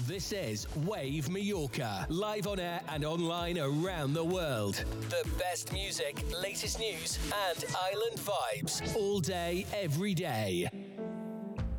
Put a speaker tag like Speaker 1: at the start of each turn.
Speaker 1: This is Wave Mallorca, live on air and online around the world. The best music, latest news, and island vibes all day, every day.